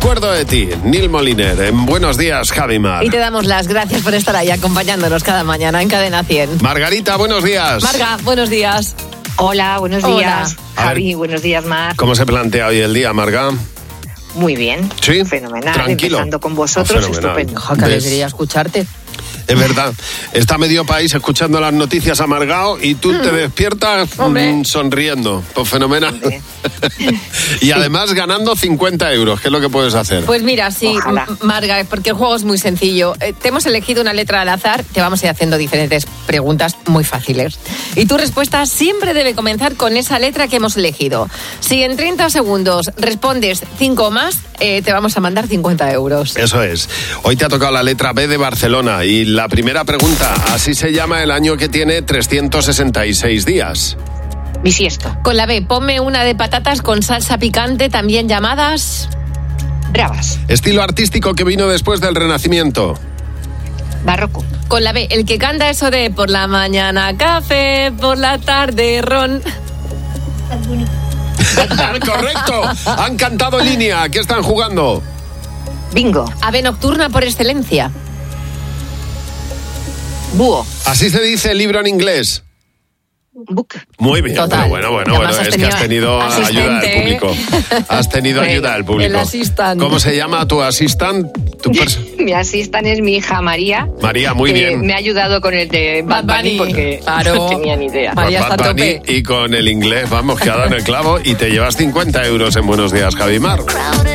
acuerdo de ti, Neil Moliner, en Buenos Días, Javimar. Y te damos las gracias por estar ahí acompañándonos cada mañana en Cadena 100. Margarita, buenos días. Marga, buenos días. Hola, buenos días. Javi, buenos días, Mar. ¿Cómo se plantea hoy el día, Marga? Muy bien. ¿Sí? Fenomenal. Tranquilo. Empezando con vosotros, estupendo. Qué alegría escucharte. Es verdad, está medio país escuchando las noticias amargado y tú te despiertas sonriendo. Pues fenomenal. Y además ganando 50 euros, ¿qué es lo que puedes hacer? Pues mira, sí, Marga, porque el juego es muy sencillo. Te hemos elegido una letra al azar, te vamos a ir haciendo diferentes preguntas muy fáciles. Y tu respuesta siempre debe comenzar con esa letra que hemos elegido. Si en 30 segundos respondes 5 o más, te vamos a mandar 50 euros. Eso es. Hoy te ha tocado la letra B de Barcelona y la primera pregunta, así se llama el año que tiene 366 días. Bisiesto. Con la B, ponme una de patatas con salsa picante, también llamadas... Bravas. Estilo artístico que vino después del Renacimiento. Barroco. Con la B, el que canta eso de por la mañana café, por la tarde ron... ¡Correcto! Han cantado línea. ¿Qué están jugando? Bingo. Ave nocturna por excelencia. Búho. Así se dice el libro en inglés. Book. Muy bien. Total. Bueno, Además es que has tenido ayuda del público. Has tenido ayuda del público. El asistant. ¿Cómo se llama tu asistant? Mi asistant es mi hija María. María, muy bien. Me ha ayudado con el de Bad Bunny porque no tenía ni idea. María está a tope. Y con el inglés, vamos, que ha dado en el clavo y te llevas 50 euros en Buenos Días, Javimar.